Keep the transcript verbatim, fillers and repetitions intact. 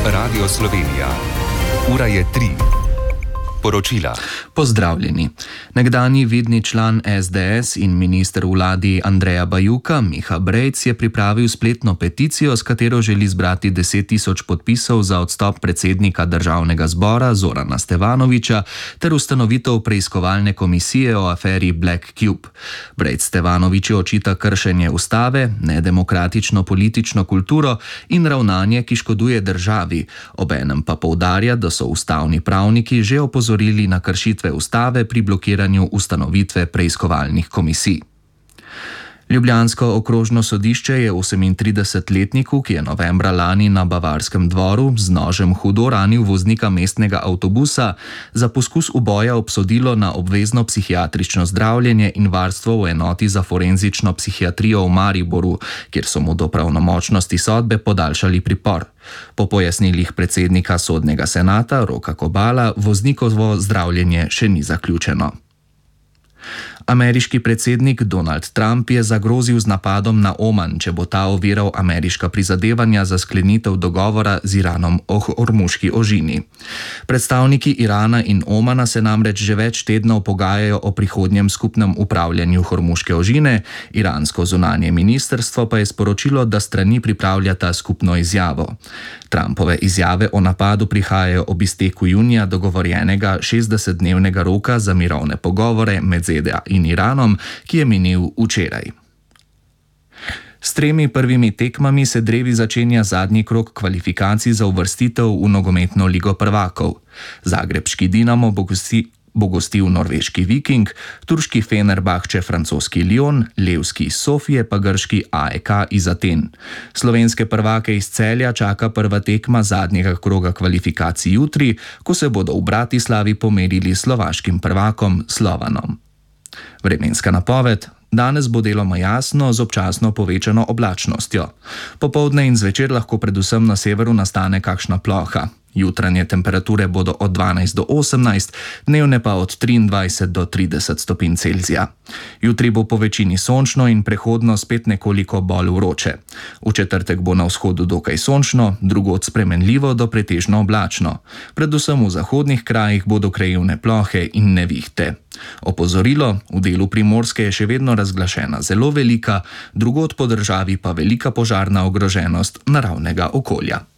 Radio Slovenija. Ura je tri. Poročila. Pozdravljeni. Nekdanji vidni član es de es in minister v vladi Andreja Bajuka, Miha Brejc, je pripravil spletno peticijo, s katero želi zbrati deset tisoč podpisov za odstop predsednika državnega zbora Zorana Stevanovića ter ustanovitev preiskovalne komisije o aferi Black Cube. Brejc Stevanoviću očita kršenje ustave, nedemokratično politično kulturo in ravnanje, ki škoduje državi, obenem pa poudarja, da so ustavni pravniki že opozorili na kršitve ustave pri blokiranju ustanovitve preiskovalnih komisij. Ljubljansko okrožno sodišče je osemintridesetletniku, ki je novembra lani na Bavarskem dvoru z nožem hudo ranil voznika mestnega avtobusa, za poskus uboja obsodilo na obvezno psihiatrično zdravljenje in varstvo v enoti za forenzično psihiatrijo v Mariboru, kjer so mu do pravnomočnosti sodbe podaljšali pripor. Po pojasnilih predsednika sodnega senata Roka Kobala voznikovo zdravljenje še ni zaključeno. Ameriški predsednik Donald Trump je zagrozil z napadom na Oman, če bo ta oviral ameriška prizadevanja za sklenitev dogovora z Iranom o Hormuški ožini. Predstavniki Irana in Omana se namreč že več tednov pogajajo o prihodnjem skupnem upravljanju Hormuške ožine, iransko zunanje ministrstvo pa je sporočilo, da strani pripravljata skupno izjavo. Trumpove izjave o napadu prihajajo ob izteku junija dogovorjenega šestdesetdnevnega roka za mirovne pogovore med ze de a in Iranom, ki je minil včeraj. S tremi prvimi tekmami se drevi začenja zadnji krog kvalifikacij za uvrstitev v nogometno ligo prvakov. Zagrebški Dinamo bo gosti bo gostil norveški Viking, turški Fenerbahče francoski Lyon, levski iz Sofije pa grški a e ka iz Aten. Slovenske prvake iz Celja čaka prva tekma zadnjega kroga kvalifikacij jutri, ko se bodo v Bratislavi pomerili s slovaškim prvakom Slovanom. Vremenska napoved. Danes bo deloma jasno z občasno povečano oblačnostjo. Popoldne in zvečer lahko predvsem na severu nastane kakšna ploha. Jutranje temperature bodo od dvanajst do osemnajst, dnevne pa od triindvajset do trideset stopinj Celzija. Jutri bo po večini sončno in prehodno spet nekoliko bolj vroče. V četrtek bo na vzhodu dokaj sončno, drugod spremenljivo do pretežno oblačno. Predvsem v zahodnih krajih bodo krajevne plohe in nevihte. Opozorilo, v delu Primorske je še vedno razglašena zelo velika, drugod po državi pa velika požarna ogroženost naravnega okolja.